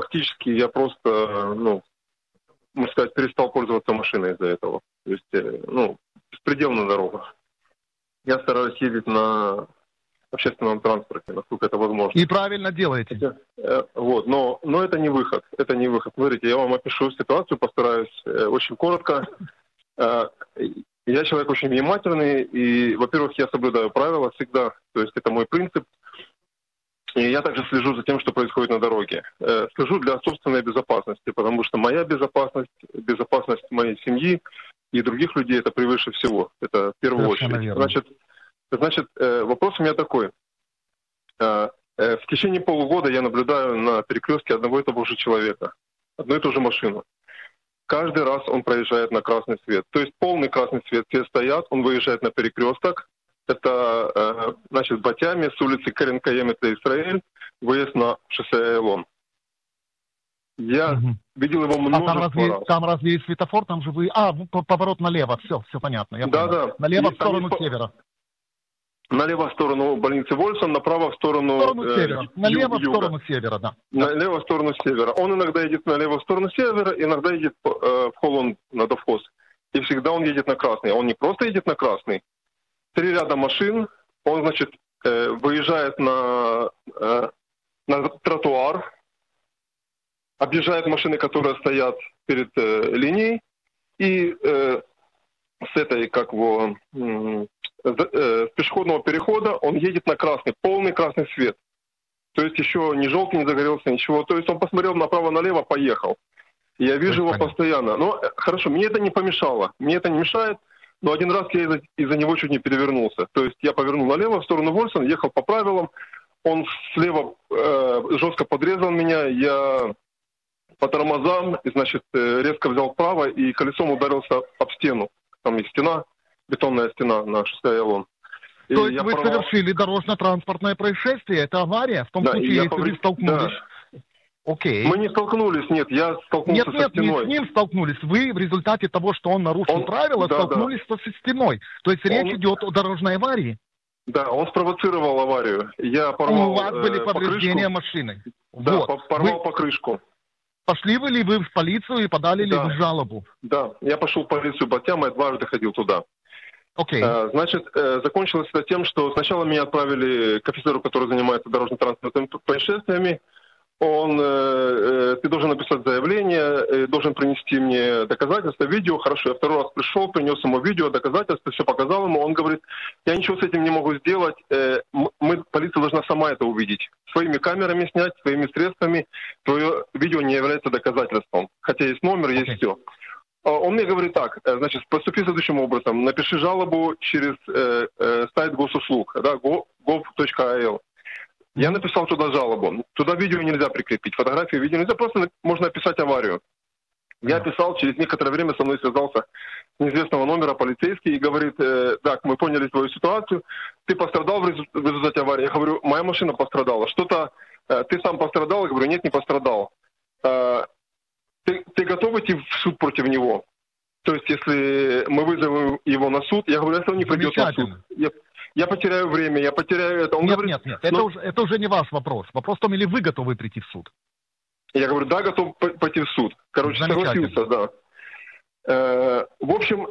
практически я просто, можно сказать, перестал пользоваться машиной из-за этого. То есть, беспредел на дорогах. Я стараюсь ездить на общественном транспорте, насколько это возможно. И правильно делаете. Вот, но это не выход. Это не выход. Смотрите, я вам опишу ситуацию, постараюсь очень коротко. Я человек очень внимательный, и, во-первых, я соблюдаю правила всегда, то есть это мой принцип. И я также слежу за тем, что происходит на дороге. Слежу для собственной безопасности, потому что моя безопасность, безопасность моей семьи и других людей — это превыше всего. Это в первую очередь. Значит, вопрос у меня такой. В течение полугода я наблюдаю на перекрестке одного и того же человека, одну и ту же машину. Каждый раз он проезжает на красный свет. То есть полный красный свет, все стоят, он выезжает на перекресток. Это, значит, Батями с улицы Карен-Каем, это Израиль, выезд на шоссе Айлон. Я видел его множество раз. Там разве есть светофор? Там же вы... поворот налево, все понятно. Да. Налево в сторону севера. Налево в сторону больницы Вольсон, направо в сторону севера. Налево в сторону севера, да. Налево в сторону севера. Он иногда едет налево в сторону севера, иногда едет в Холланд на Довхоз. И всегда он едет на красный. Он не просто едет на красный. 3 ряда машин. Он, значит, выезжает на тротуар, объезжает машины, которые стоят перед линией, и с этой, с пешеходного перехода он едет на красный, полный красный свет. То есть еще ни желтый не загорелся, ничего. То есть он посмотрел направо-налево, поехал. Я вижу его постоянно. Но хорошо, мне это не помешало. Мне это не мешает, но один раз я из-за него чуть не перевернулся. То есть я повернул налево в сторону Вольсон, ехал по правилам. Он слева жестко подрезал меня. Я по тормозам, значит, резко взял вправо и колесом ударился об стену. Там есть стена, бетонная стена на шоссе Айлон. То есть вы совершили дорожно-транспортное происшествие? Это авария? В том случае, если вы столкнулись? Да. Окей. Мы не столкнулись, нет, я столкнулся со стеной. Нет, не с ним столкнулись. Вы в результате того, что он нарушил правила, столкнулись со стеной. То есть речь идет о дорожной аварии? Да, он спровоцировал аварию. Я порвал у вас были повреждения машины? Да, вот. Порвал покрышку. Пошли ли вы в полицию и подали ли вы жалобу? Да, я пошел в полицию Батяма, я 2 раза ходил туда. Окей. Значит, закончилось это тем, что сначала меня отправили к офицеру, который занимается дорожно-транспортными происшествиями. Ты должен написать заявление, должен принести мне доказательства, видео. Хорошо, я 2 раз пришел, принес ему видео, доказательства, все показал ему. Он говорит, я ничего с этим не могу сделать, полиция должна сама это увидеть. Своими камерами снять, своими средствами. Твое видео не является доказательством. Хотя есть номер, есть все. Он мне говорит так, значит, поступи следующим образом. Напиши жалобу через сайт госуслуг, да, gov.il. Я написал туда жалобу. Туда видео нельзя прикрепить, фотографию, видео нельзя, просто можно описать аварию. Я писал, через некоторое время со мной связался с неизвестного номера полицейский и говорит, так, мы поняли твою ситуацию, ты пострадал в результате аварии? Я говорю, моя машина пострадала. Что-то, ты сам пострадал? Я говорю, нет, не пострадал. Ты готов идти в суд против него? То есть, если мы вызовем его на суд, я говорю, если он не придет на суд, я потеряю время, я потеряю это. Он говорит, нет, это уже не ваш вопрос. Вопрос в том, или вы готовы прийти в суд? Я говорю, да, готов пойти в суд. Короче, согласился, да. В общем,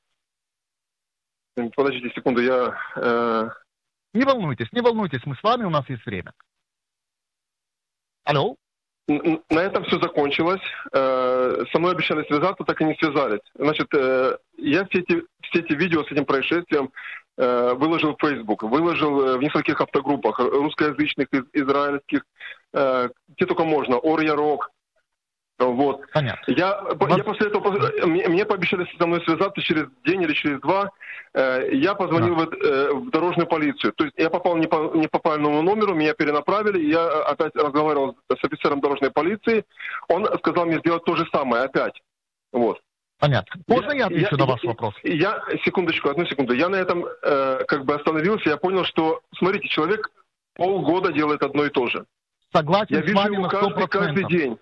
подождите секунду, Не волнуйтесь, мы с вами, у нас есть время. Алло? На этом все закончилось. Со мной обещали связаться, так и не связались. Значит, я все эти видео с этим происшествием выложил в Facebook, выложил в нескольких автогруппах, русскоязычных, израильских, где только можно, Ор Ярок. Вот. Понятно. Я после этого, мне пообещали со мной связаться через день или через 2. Я позвонил в дорожную полицию. То есть я попал не по правильному номеру, меня перенаправили. Я опять разговаривал с офицером дорожной полиции. Он сказал мне сделать то же самое опять. Вот. Понятно. Можно я отвечу на ваш вопрос? Одну секунду. Я на этом остановился. Я понял, что, смотрите, человек полгода делает одно и то же. Согласен я с вами на 100%. Каждый день.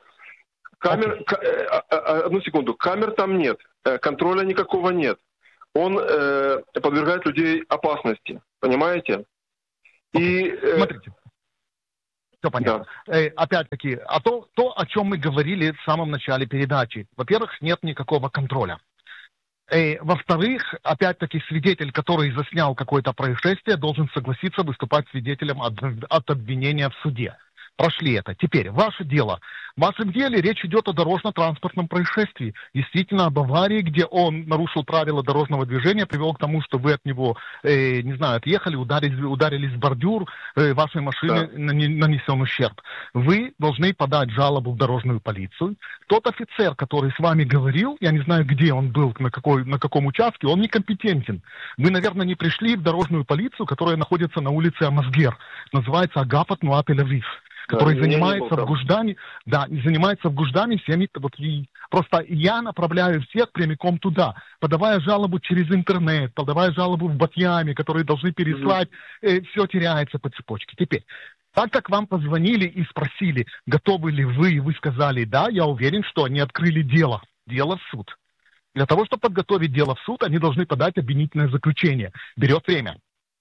Одну секунду. Камер там нет. Контроля никакого нет. Он подвергает людей опасности. Понимаете? И смотрите. Все понятно. Да. Опять-таки, то, о чем мы говорили в самом начале передачи. Во-первых, нет никакого контроля. Во-вторых, опять-таки, свидетель, который заснял какое-то происшествие, должен согласиться выступать свидетелем от обвинения в суде. Прошли это. Теперь, ваше дело. В вашем деле речь идет о дорожно-транспортном происшествии. Действительно, об аварии, где он нарушил правила дорожного движения, привел к тому, что вы от него, не знаю, отъехали, ударились в бордюр, вашей машине нанесен ущерб. Вы должны подать жалобу в дорожную полицию. Тот офицер, который с вами говорил, я не знаю, где он был, на каком участке, он некомпетентен. Вы, наверное, не пришли в дорожную полицию, которая находится на улице Амазгер. Называется Агаф Нуа Тель-Авив. Который занимается в Гуждане, всеми, просто я направляю всех прямиком туда, подавая жалобу через интернет, подавая жалобу в Батьяме, которые должны переслать, все теряется по цепочке. Теперь, так как вам позвонили и спросили, готовы ли вы, и вы сказали, да, я уверен, что они открыли дело в суд. Для того, чтобы подготовить дело в суд, они должны подать обвинительное заключение. Берет время.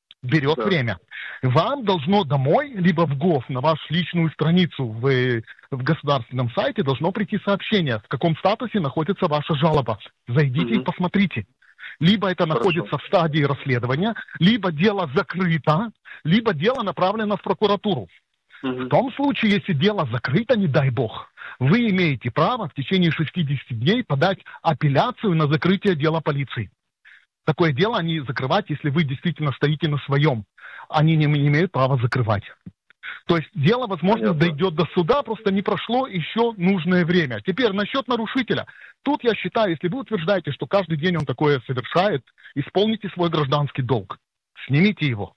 Вам должно домой, либо в ГОВ, на вашу личную страницу в государственном сайте, должно прийти сообщение, в каком статусе находится ваша жалоба. Зайдите и посмотрите. Либо это находится в стадии расследования, либо дело закрыто, либо дело направлено в прокуратуру. В том случае, если дело закрыто, не дай бог, вы имеете право в течение 60 дней подать апелляцию на закрытие дела полиции. Такое дело они закрывать, если вы действительно стоите на своем. Они не имеют права закрывать. То есть дело, возможно, дойдет до суда, просто не прошло еще нужное время. Теперь насчет нарушителя. Тут я считаю, если вы утверждаете, что каждый день он такое совершает, исполните свой гражданский долг. Снимите его.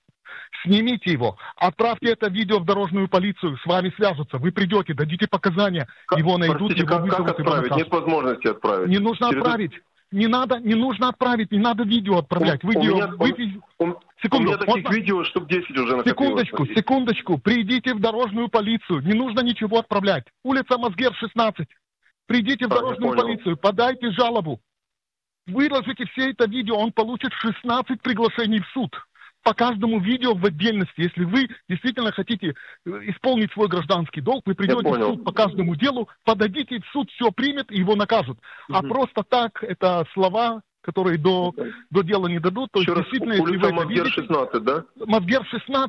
Отправьте это видео в дорожную полицию, с вами свяжутся, вы придете, дадите показания, его найдут, его вызовут. Как отправить? Нет возможности отправить. Не нужно отправить. Не нужно отправить, не надо видео отправлять. Секунду, у меня таких видео штук 10 уже накопилось. Секундочку, придите в дорожную полицию, не нужно ничего отправлять. Улица Амазгер, 16. Придите в дорожную полицию, подайте жалобу. Выложите все это видео, он получит 16 приглашений в суд. По каждому видео в отдельности. Если вы действительно хотите исполнить свой гражданский долг, вы придете в суд по каждому делу, подадите в суд, все примет и его накажут. А просто так, это слова, которые до дела не дадут. То есть, действительно, если вы это видите... 16, да? Мазгер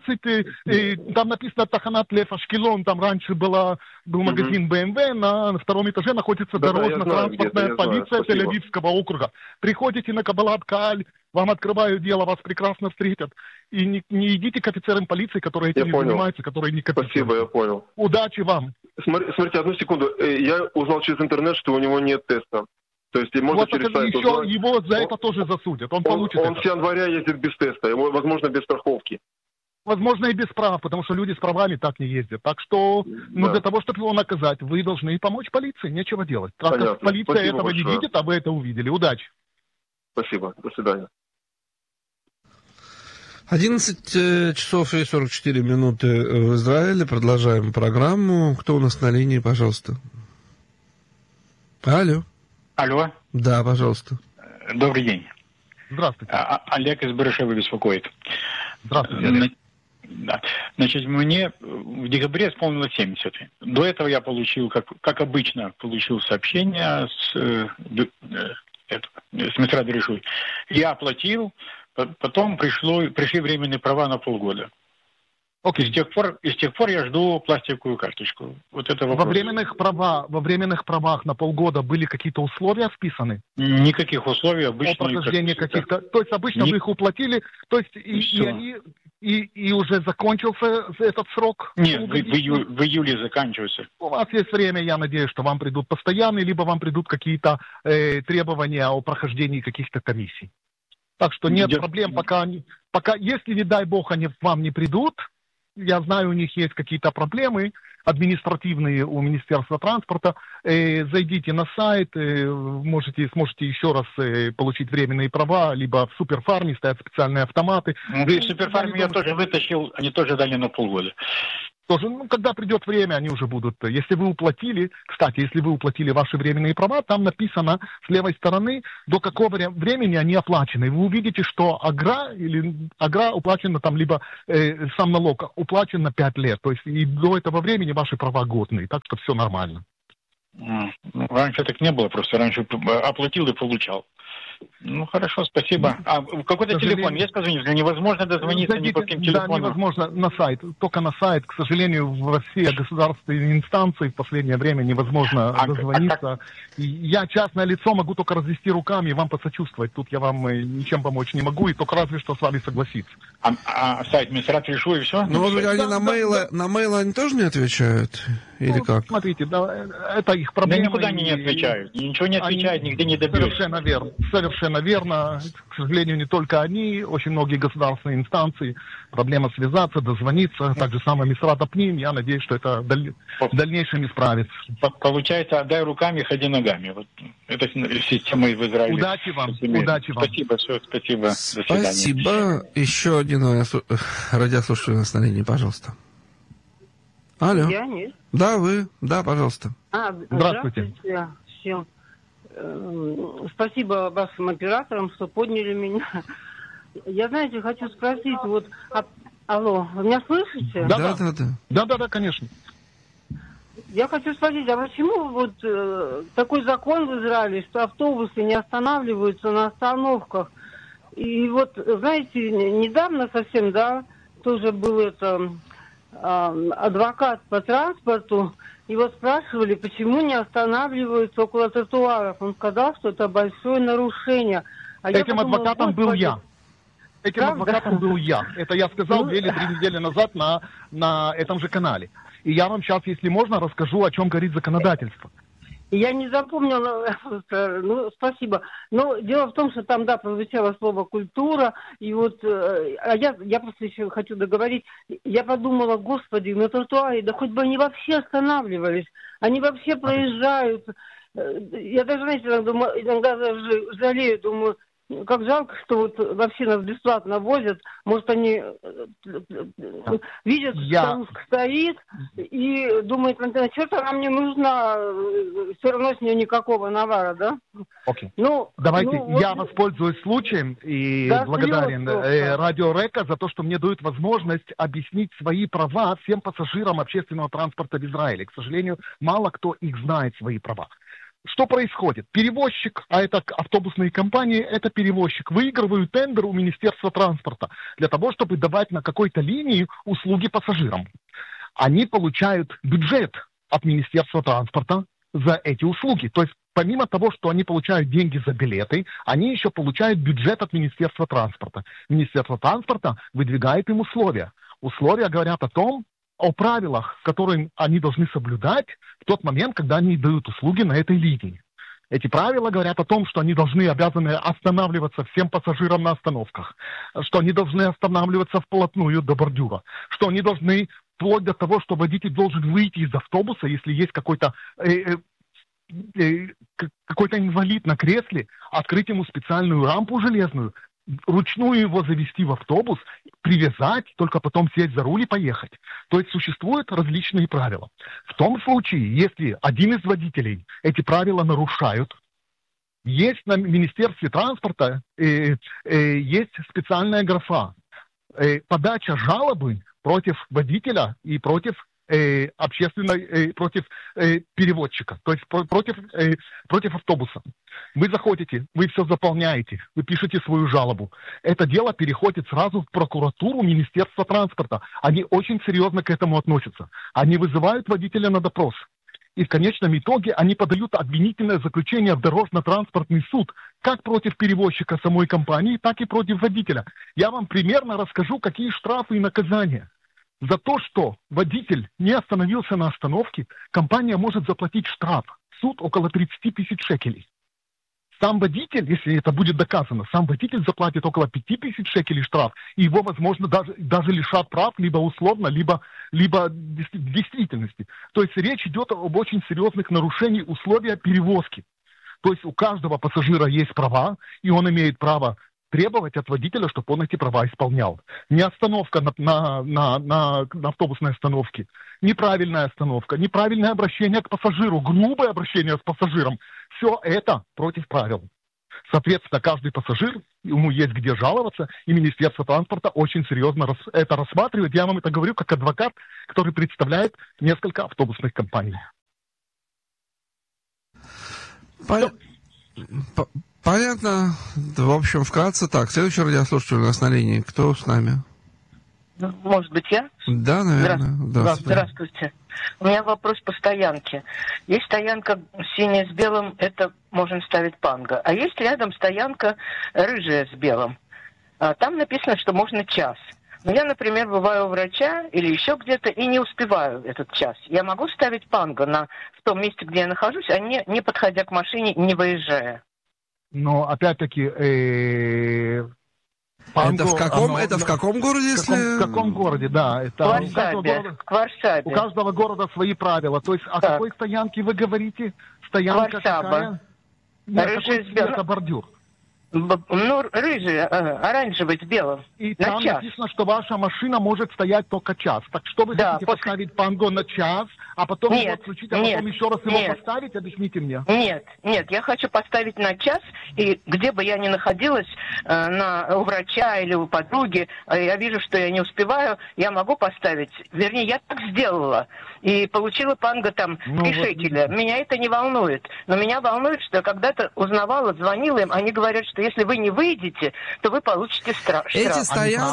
16, там написано Таханат Лев Ашкелон, там раньше был магазин BMW, на втором этаже находится дорожно-транспортная полиция Тель-Авивского округа. Приходите на Кабалат Кааль, вам открывают дело, вас прекрасно встретят. И не идите к офицерам полиции, которые этим не занимаются, которые не компетентны. Спасибо, я понял. Удачи вам. Смотрите, одну секунду. Я узнал через интернет, что у него нет теста. То есть можно через сайт узнать. Его за это тоже засудят. Он получит он с января ездит без теста, его, возможно, без страховки. Возможно, и без прав, потому что люди с правами так не ездят. Так что, для того, чтобы его наказать, вы должны помочь полиции. Нечего делать. Так как полиция этого не видит, а вы это увидели. Удачи. Спасибо. До свидания. 11 часов и 44 минуты в Израиле. Продолжаем программу. Кто у нас на линии, пожалуйста? Алло. Алло. Да, пожалуйста. Добрый день. Здравствуйте. Олег из Барышева беспокоит. Здравствуйте, Олег. Да. Значит, мне в декабре исполнилось 70. До этого я получил, как обычно, сообщение с Мисрат Решуй. Я оплатил, потом пришли временные права на полгода. Окей. И с тех пор я жду пластиковую карточку. Вот это вопрос. Во временных правах на полгода были какие-то условия вписаны? Никаких условий обычно. О прохождении каких-то. То есть обычно вы их уплатили, то есть и уже закончился этот срок? Нет, в июле заканчивается. У вас есть время, я надеюсь, что вам придут постоянные, либо вам придут какие-то требования о прохождении каких-то комиссий. Так что нет проблем, пока, если, не дай бог, они вам не придут. Я знаю, у них есть какие-то проблемы административные у Министерства транспорта. Зайдите на сайт, сможете еще раз получить временные права, либо в Суперфарме стоят специальные автоматы. В Суперфарме я тоже вытащил, они тоже дали на полгода. тоже, когда придет время, они уже будут... Если вы уплатили, кстати, если вы уплатили ваши временные права, там написано с левой стороны, до какого времени они оплачены. Вы увидите, что агра уплачена там, либо сам налог уплачен на 5 лет. То есть и до этого времени ваши права годные. Так что все нормально. Раньше так не было, просто раньше оплатил и получал. Ну, хорошо, спасибо. А какой-то телефон есть, позвонить? Невозможно дозвониться ни по каким телефонам? Да, невозможно на сайт. Только на сайт. К сожалению, в России государственные инстанции в последнее время невозможно дозвониться. Я частное лицо, могу только развести руками и вам посочувствовать. Тут я вам ничем помочь не могу, и только разве что с вами согласиться. А сайт Минстрат решу и все? Ну, может быть, они на мейлы они тоже не отвечают? Или как? Смотрите, да, это их проблема. Да никуда они не отвечают. Ничего не отвечают, нигде не добьются. Совершенно верно. Совершенно верно. К сожалению, не только они, очень многие государственные инстанции. Проблема связаться, дозвониться. Так же самое Мисрат Апним. Я надеюсь, что это в дальнейшем исправится. Получается, отдай руками, ходи ногами. Вот это система в Израиле. Удачи вам. Удачи вам. Спасибо, все, спасибо. До свидания. Спасибо. Еще один радиослушатель на линии, пожалуйста. Алло. Я нет. Да, вы. Да, пожалуйста. Здравствуйте. Всем. Спасибо вашим операторам, что подняли меня. Я, знаете, хочу спросить, вот... Алло, вы меня слышите? Да, конечно. Я хочу спросить, а почему вот такой закон в Израиле, что автобусы не останавливаются на остановках? И вот, знаете, недавно совсем, да, тоже был адвокат по транспорту, его спрашивали, почему не останавливаются около тротуаров. Он сказал, что это большое нарушение. Этим адвокатом был я. Адвокатом был я. Это я сказал 2 или 3 недели назад на этом же канале. И я вам сейчас, если можно, расскажу, о чем говорит законодательство. Я не запомнила, спасибо. Но дело в том, что там, да, прозвучало слово «культура», и вот, я просто еще хочу договорить, я подумала, господи, на тротуаре, да хоть бы они вообще останавливались, они вообще проезжают. Я даже, знаете, иногда жалею, думаю, как жалко, что вот вообще нас бесплатно возят. Может, они видят, что старушка стоит и думают, что-то нам не нужно, все равно с нее никакого навара, да? Окей. Давайте, я воспользуюсь случаем и благодарен Радио Река за то, что мне дают возможность объяснить свои права всем пассажирам общественного транспорта в Израиле. К сожалению, мало кто их знает, свои права. Что происходит? Перевозчик, а это автобусные компании, это перевозчик, выигрывают тендер у Министерства транспорта для того, чтобы давать на какой-то линии услуги пассажирам. Они получают бюджет от Министерства транспорта за эти услуги. То есть помимо того, что они получают деньги за билеты, они еще получают бюджет от Министерства транспорта. Министерство транспорта выдвигает им условия. Условия говорят о правилах, которые они должны соблюдать в тот момент, когда они дают услуги на этой линии. Эти правила говорят о том, что они обязаны останавливаться всем пассажирам на остановках, что они должны останавливаться вплотную до бордюра, что они должны, вплоть до того, что водитель должен выйти из автобуса, если есть какой-то инвалид на кресле, открыть ему специальную рампу железную, ручную его завести в автобус, привязать, только потом сесть за руль и поехать. То есть существуют различные правила. В том случае, если один из водителей эти правила нарушают, есть на Министерстве транспорта есть специальная графа. Подача жалобы против водителя и против против перевозчика, то есть против автобуса. Вы заходите, вы все заполняете, вы пишете свою жалобу. Это дело переходит сразу в прокуратуру Министерства транспорта. Они очень серьезно к этому относятся. Они вызывают водителя на допрос. И в конечном итоге они подают обвинительное заключение в дорожно-транспортный суд как против перевозчика самой компании, так и против водителя. Я вам примерно расскажу, какие штрафы и наказания. За то, что водитель не остановился на остановке, компания может заплатить штраф. Суд около 30 тысяч шекелей. Сам водитель, если это будет доказано, сам водитель заплатит около 5 тысяч шекелей штраф, и его, возможно, даже лишат прав, либо условно, либо в действительности. То есть речь идет об очень серьезных нарушениях условия перевозки. То есть у каждого пассажира есть права, и он имеет право требовать от водителя, чтобы он эти права исполнял. Не остановка на автобусной остановке, неправильная остановка, неправильное обращение к пассажиру, грубое обращение с пассажиром. Все это против правил. Соответственно, каждый пассажир, ему есть где жаловаться, и Министерство транспорта очень серьезно это рассматривает. Я вам это говорю как адвокат, который представляет несколько автобусных компаний. Понятно. В общем, вкратце так. Следующий радиослушатель у нас на линии. Кто с нами? Может быть, я? Да, наверное. Здравствуйте. У меня вопрос по стоянке. Есть стоянка синяя с белым, это можно ставить панго. А есть рядом стоянка рыжая с белым. Там написано, что можно час. Но я, например, бываю у врача или еще где-то и не успеваю этот час. Я могу ставить панго в том месте, где я нахожусь, а не подходя к машине, не выезжая. Но опять-таки... Панго, это в каком городе? В каком городе, да. Это в Варшаве. У каждого города свои правила. То есть о какой стоянке вы говорите? Стоянка какая? Рыжий с белым. Это бордюр. Ну, рыжий, оранжевый с белым. И там написано, что ваша машина может стоять только час. Так что вы хотите поставить панго на час, а потом его отключить, а потом еще раз его поставить? Объясните мне. Нет, я хочу поставить на час, и где бы я ни находилась, у врача или у подруги, я вижу, что я не успеваю, я могу поставить. Вернее, я так сделала. И получила панго там 3 шекеля. Меня это не волнует. Но меня волнует, что я когда-то узнавала, звонила им, они говорят, что если вы не выйдете, то вы получите штраф. Эти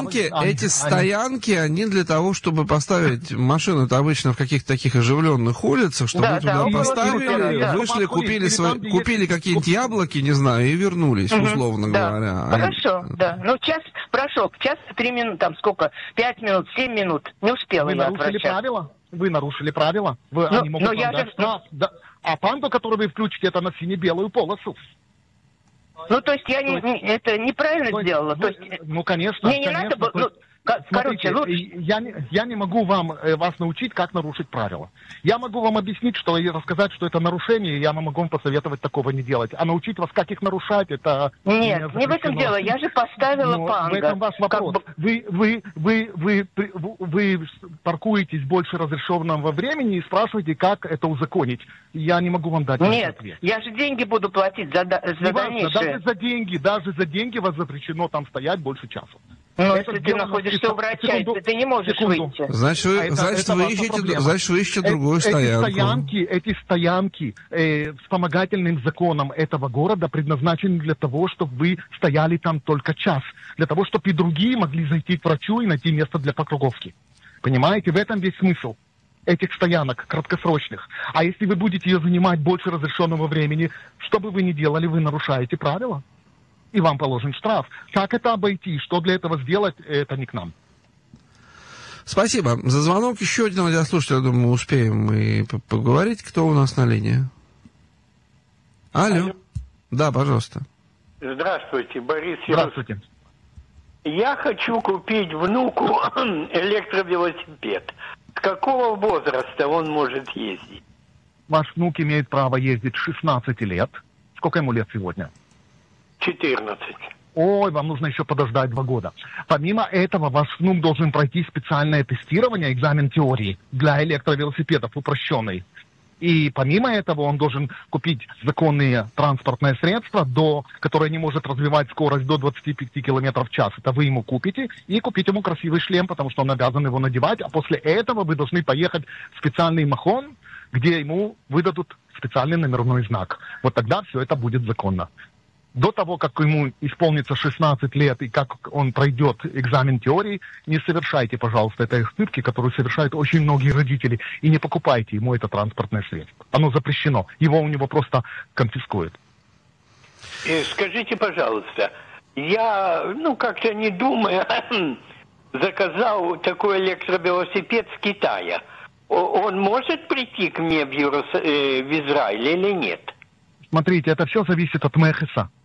стоянки, они для того, чтобы поставить машину, это обычно в каких-то таких оживленных улицах, чтобы вы туда поставили, вышли, купили какие-нибудь яблоки, не знаю, и вернулись, условно говоря. Хорошо, да. Ну, час прошел, час 3 минуты, там сколько, 5 минут, 7 минут, не успела я от врача. Вы нарушили правила. Они могут вам дать штраф. Да. А панго, который вы включите, это на сине-белую полосу. Ну, то есть я это неправильно сделала? То есть, ну, конечно. Мне не надо было... Короче, я не могу вас научить, как нарушить правила. Я могу вам объяснить, и рассказать, что это нарушение, и я могу вам посоветовать такого не делать. А научить вас, как их нарушать, это... Нет, не в этом дело. Я же поставила панго. В этом ваш вопрос. Вы паркуетесь больше разрешенного времени и спрашиваете, как это узаконить. Я не могу вам дать ответ. Нет, я же деньги буду платить за дальнейшее. Даже за деньги вас запрещено там стоять больше часа. Но если ты находишься у врача, ты не можешь выйти. Значит, вы ищете другую стоянку. Эти стоянки вспомогательным законом этого города предназначены для того, чтобы вы стояли там только час. Для того, чтобы и другие могли зайти к врачу и найти место для парковки. Понимаете, в этом весь смысл этих стоянок краткосрочных. А если вы будете ее занимать больше разрешенного времени, что бы вы ни делали, вы нарушаете правила. И вам положен штраф. Как это обойти? Что для этого сделать? Это не к нам. Спасибо за звонок. Еще один радиослушатель, я думаю, успеем мы поговорить. Кто у нас на линии? Алло. Да, пожалуйста. Здравствуйте, Борис. Здравствуйте. Я хочу купить внуку электровелосипед. С какого возраста он может ездить? Ваш внук имеет право ездить с 16 лет. Сколько ему лет сегодня? 14. Ой, вам нужно еще подождать 2 года. Помимо этого, ваш внук должен пройти специальное тестирование, экзамен теории для электровелосипедов упрощенный. И помимо этого он должен купить законные транспортные средства, которое не может развивать скорость до 25 км в час. Это вы ему купите, и купить ему красивый шлем, потому что он обязан его надевать. А после этого вы должны поехать в специальный махон, где ему выдадут специальный номерной знак. Вот тогда все это будет законно. До того, как ему исполнится 16 лет и как он пройдет экзамен теории, не совершайте, пожалуйста, этой ошибки, которую совершают очень многие родители, и не покупайте ему это транспортное средство. Оно запрещено. Его у него просто конфискуют. Скажите, пожалуйста, я, как-то не думая, заказал такой электровелосипед с Китая. Он может прийти ко мне в Израиль или нет? Смотрите, это все зависит от Мехеса.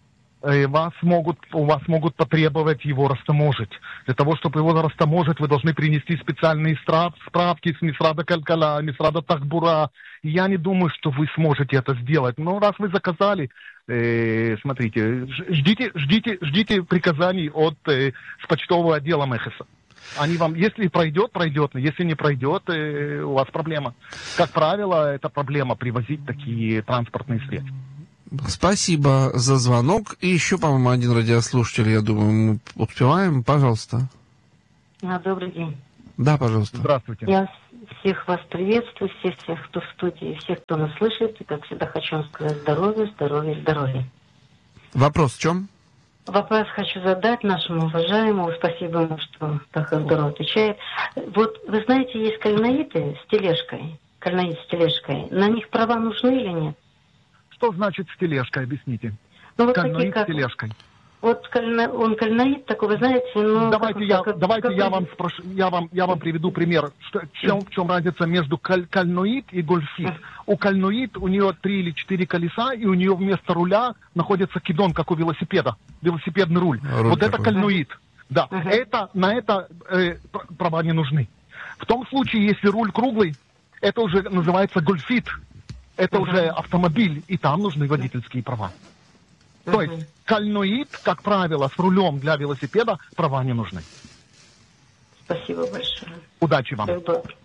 у вас могут потребовать его растаможить. Для того, чтобы его растаможить, вы должны принести специальные справки с Мисрада Калькала, Мисрада Тахбура. Я не думаю, что вы сможете это сделать. Но раз вы заказали, смотрите, ждите приказаний с почтового отдела Мехеса. Они вам, если пройдет, пройдет, если не пройдет, у вас проблема. Как правило, это проблема привозить такие транспортные средства. Спасибо за звонок. И еще, по-моему, один радиослушатель, я думаю, мы успеваем. Пожалуйста. Добрый день. Да, пожалуйста. Здравствуйте. Я всех вас приветствую, всех, кто в студии, всех, кто нас слышит. И, как всегда, хочу вам сказать здоровья, здоровья, здоровья. Вопрос в чем? Вопрос хочу задать нашему уважаемому. Спасибо ему, что так здорово отвечает. Вот, вы знаете, есть кальнаиты с тележкой. Кальнаит с тележкой. На них права нужны или нет? Что значит с тележкой, объясните? Ну, вот кальнаит такие, с тележкой. Вот он кальнаит такой, вы знаете, ну... Давайте я вам спрошу, я вам приведу пример. В чем разница между кальноид и гольфит? У кальноид у нее 3 или 4 колеса, и у нее вместо руля находится кидон, как у велосипеда. Велосипедный руль. Вот такой. Это кальноид. Да. На это права не нужны. В том случае, если руль круглый, это уже называется гольфит. Это уже автомобиль, и там нужны водительские права. То есть кальноид, как правило, с рулем для велосипеда права не нужны. Спасибо большое. Удачи вам.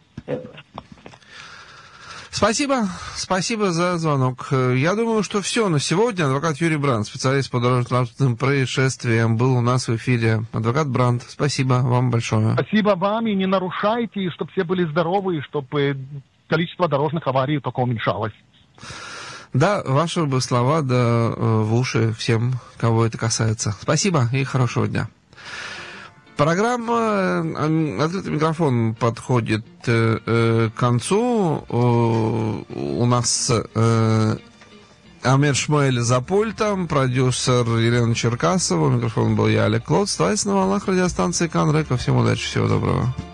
Спасибо за звонок. Я думаю, что все на сегодня. Адвокат Юрий Брандт, специалист по дорожно-транспортным происшествиям, был у нас в эфире. Адвокат Брандт, спасибо вам большое. Спасибо вам, и не нарушайте, и чтобы все были здоровы, и чтобы количество дорожных аварий только уменьшалось. Да, ваши бы слова да в уши всем, кого это касается. Спасибо и хорошего дня. Программа «Открытый микрофон» подходит к концу. У нас Амир Шмуэль за пультом, продюсер Елена Черкасова, микрофон был я, Олег Клод. Оставайтесь на волнах радиостанции Канрека. Всем удачи, всего доброго.